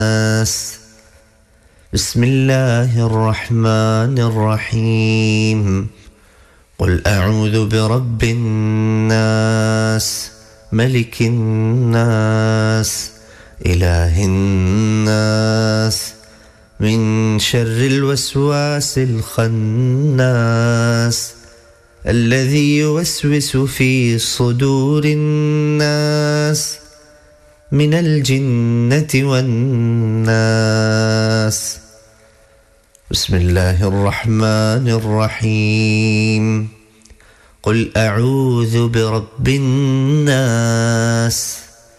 الناس. بسم الله الرحمن الرحيم. قل أعوذ برب الناس ملك الناس إله الناس من شر الوسواس الخناس الذي يوسوس في صدور الناس من الجنة والناس. بسم الله الرحمن الرحيم. قل أعوذ برب الناس